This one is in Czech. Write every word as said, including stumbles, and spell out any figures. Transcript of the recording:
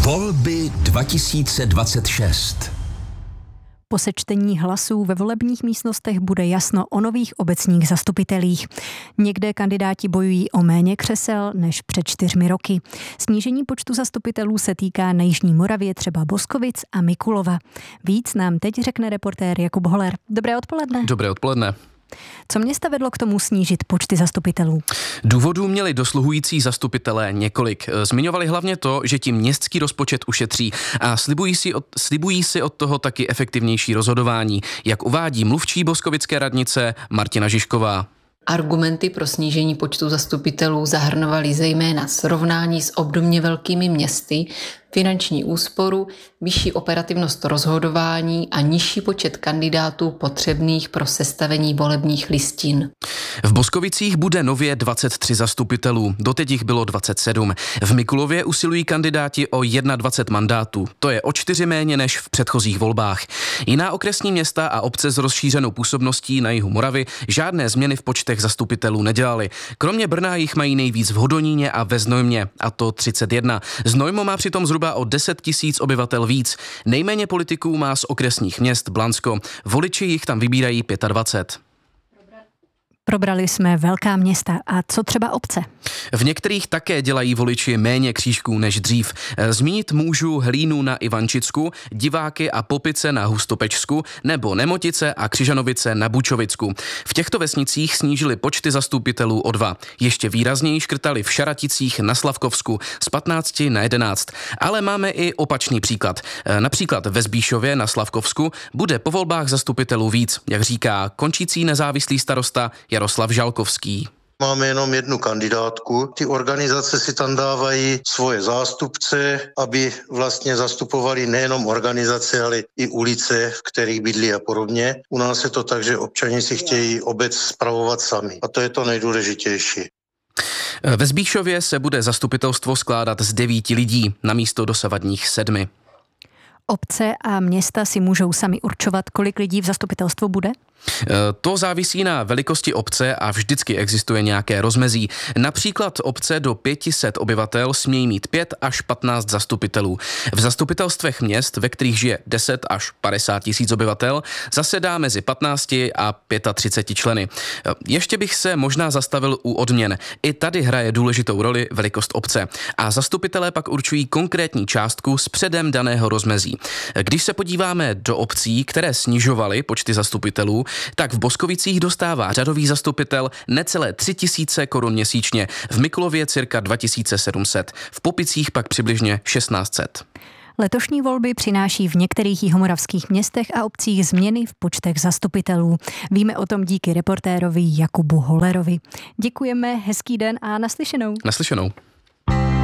Volby dva tisíce dvacet šest. Po sečtení hlasů ve volebních místnostech bude jasno o nových obecních zastupitelích. Někde kandidáti bojují o méně křesel než před čtyřmi roky. Snížení počtu zastupitelů se týká na Jižní Moravě třeba Boskovic a Mikulova. Víc nám teď řekne reportér Jakub Holer. Dobré odpoledne. Dobré odpoledne. Co města vedlo k tomu snížit počty zastupitelů? Důvodů měli dosluhující zastupitelé několik. Zmiňovali hlavně to, že tím městský rozpočet ušetří a slibují si od, slibují si od toho taky efektivnější rozhodování, jak uvádí mluvčí boskovické radnice Martina Žižková. Argumenty pro snížení počtu zastupitelů zahrnovaly zejména srovnání s obdobně velkými městy, finanční úsporu, vyšší operativnost rozhodování a nižší počet kandidátů potřebných pro sestavení volebních listin. V Boskovicích bude nově dvacet tři zastupitelů, doteď jich bylo dvacet sedm. V Mikulově usilují kandidáti o dvacet jedna mandátů, to je o čtyři méně než v předchozích volbách. Jiná okresní města a obce s rozšířenou působností na jihu Moravy žádné změny v počtech zastupitelů nedělali. Kromě Brna jich mají nejvíc v Hodoníně a ve Znojmě, a to třicet jedna. Znojmo má přitom zhruba o deset tisíc obyvatel víc. Nejméně politiků má z okresních měst Blansko. Voliči jich tam vybírají dvacet pět. Probrali jsme velká města. A co třeba obce? V některých také dělají voliči méně křížků než dřív. Zmínit můžu Hlínu na Ivančicku, Diváky a Popice na Hustopečsku nebo Nemotice a Křižanovice na Bučovicku. V těchto vesnicích snížili počty zastupitelů o dva. Ještě výrazněji škrtali v Šaraticích na Slavkovsku z patnácti na jedenáct. Ale máme i opačný příklad. Například ve Zbíšově na Slavkovsku bude po volbách zastupitelů víc, jak říká končící nezávislý starosta Jaroslav Žalkovský. Máme jenom jednu kandidátku. Ty organizace si tam dávají svoje zástupce, aby vlastně zastupovali nejenom organizace, ale i ulice, v kterých bydlí a podobně. U nás je to tak, že občani si chtějí obec spravovat sami. A to je to nejdůležitější. Ve Zbíšově se bude zastupitelstvo skládat z devíti lidí namísto dosavadních sedmi. Obce a města si můžou sami určovat, kolik lidí v zastupitelstvu bude? To závisí na velikosti obce a vždycky existuje nějaké rozmezí. Například obce do pět set obyvatel smějí mít pět až patnáct zastupitelů. V zastupitelstvech měst, ve kterých žije deset až padesát tisíc obyvatel, zasedá mezi patnácti a třiceti pěti členy. Ještě bych se možná zastavil u odměn. I tady hraje důležitou roli velikost obce. A zastupitelé pak určují konkrétní částku z předem daného rozmezí. Když se podíváme do obcí, které snižovaly počty zastupitelů, tak v Boskovicích dostává řadový zastupitel necelé tři tisíce korun měsíčně, v Mikulově cirka dva tisíce sedm set, v Popicích pak přibližně šestnáct set. Letošní volby přináší v některých jihomoravských městech a obcích změny v počtech zastupitelů. Víme o tom díky reportérovi Jakubu Holerovi. Děkujeme, hezký den a naslyšenou. Naslyšenou.